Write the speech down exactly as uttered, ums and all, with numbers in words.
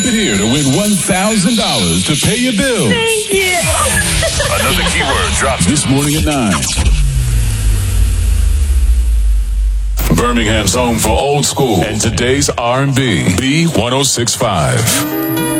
it here to win one thousand dollars to pay your bills. Thank you. Another keyword drops This morning at nine. Birmingham's home for old school and today's R and B. B one oh six point five.